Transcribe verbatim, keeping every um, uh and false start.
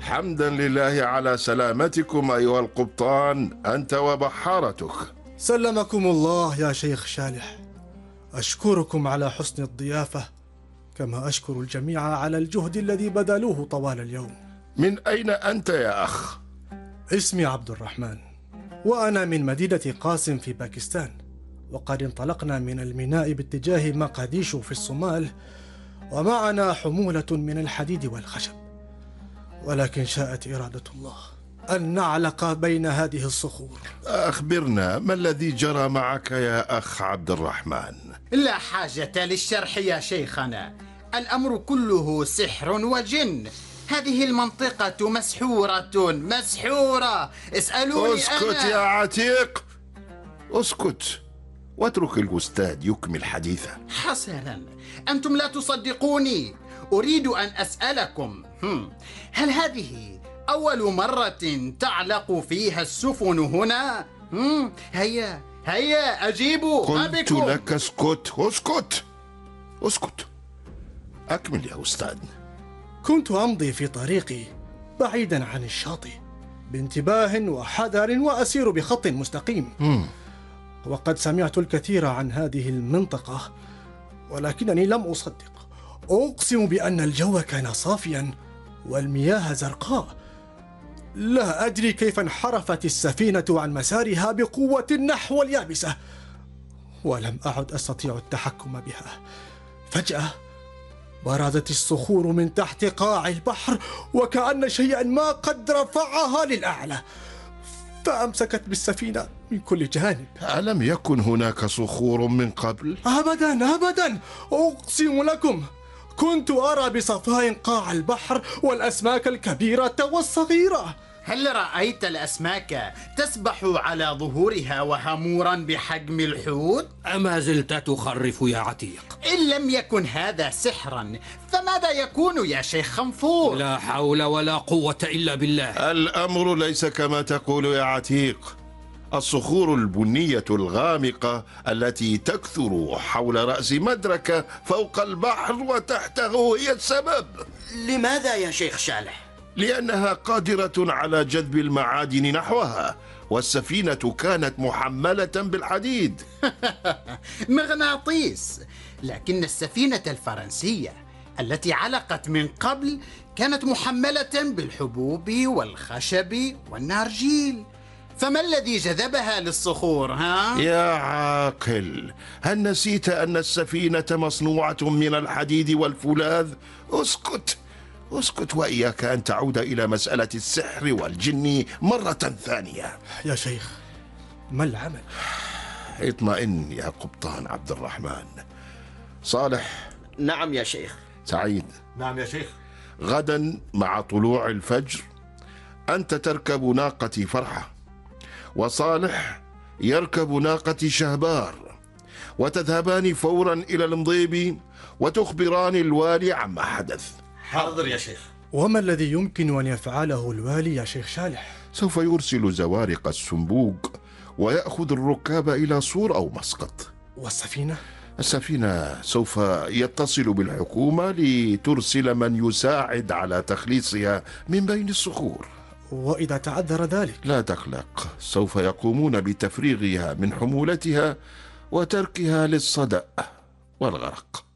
حمدا لله على سلامتكم أيها القبطان، أنت وبحارتك. سلمكم الله يا شيخ شالح. أشكركم على حسن الضيافة، كما أشكر الجميع على الجهد الذي بذلوه طوال اليوم. من أين أنت يا أخ؟ اسمي عبد الرحمن، وأنا من مدينة قاسم في باكستان، وقد انطلقنا من الميناء باتجاه مقاديشو في الصومال، ومعنا حمولة من الحديد والخشب، ولكن شاءت إرادة الله أن نعلق بين هذه الصخور. أخبرنا، ما الذي جرى معك يا أخ عبد الرحمن؟ لا حاجة للشرح يا شيخنا، الأمر كله سحر وجن. هذه المنطقة مسحورة مسحورة، اسألوني. اسكت أنا. يا عتيق، اسكت واترك الأستاذ يكمل حديثه. حسنا، أنتم لا تصدقوني. أريد أن أسألكم، هل هذه أول مرة تعلق فيها السفن هنا؟ هيا هيا أجيبوا. ما قلت بكم؟ لك اسكت اسكت اسكت. أكمل يا أستاذ. كنت أمضي في طريقي بعيدا عن الشاطئ بانتباه وحذر، وأسير بخط مستقيم. مم. وقد سمعت الكثير عن هذه المنطقة، ولكنني لم أصدق. أقسم بأن الجو كان صافيا والمياه زرقاء. لا أدري كيف انحرفت السفينة عن مسارها بقوة نحو اليابسة، ولم أعد أستطيع التحكم بها. فجأة برزت الصخور من تحت قاع البحر، وكأن شيئا ما قد رفعها للأعلى، فأمسكت بالسفينة من كل جانب. ألم يكن هناك صخور من قبل؟ أبدا أبدا، أقسم لكم كنت أرى بصفاء قاع البحر والأسماك الكبيرة والصغيرة. هل رأيت الأسماك تسبح على ظهورها وهمورا بحجم الحوت؟ أما زلت تخرف يا عتيق؟ إن لم يكن هذا سحرا فماذا يكون يا شيخ خنفور؟ لا حول ولا قوة إلا بالله. الأمر ليس كما تقول يا عتيق. الصخور البنية الغامقة التي تكثر حول رأس مدركة فوق البحر وتحته هي السبب. لماذا يا شيخ شالح؟ لأنها قادرة على جذب المعادن نحوها، والسفينة كانت محملة بالحديد. مغناطيس. لكن السفينة الفرنسية التي علقت من قبل كانت محملة بالحبوب والخشب والنارجيل. فما الذي جذبها للصخور ها؟ يا عاقل، هل نسيت أن السفينة مصنوعة من الحديد والفولاذ؟ اسكت اسكت، وإياك أن تعود إلى مسألة السحر والجن مرة ثانية. يا شيخ، ما العمل؟ اطمئن يا قبطان عبد الرحمن. صالح. نعم يا شيخ. سعيد. نعم يا شيخ. غدا مع طلوع الفجر أنت تركب ناقة فرحة، وصالح يركب ناقة شهبار، وتذهبان فورا إلى المضيب وتخبران الوالي عما حدث. حاضر يا شيخ. وما الذي يمكن أن يفعله الوالي يا شيخ شالح؟ سوف يرسل زوارق السنبوق ويأخذ الركاب إلى صور أو مسقط. والسفينة؟ السفينة سوف يتصل بالحكومة لترسل من يساعد على تخليصها من بين الصخور. وإذا تعذر ذلك؟ لا تقلق، سوف يقومون بتفريغها من حمولتها وتركها للصدأ والغرق.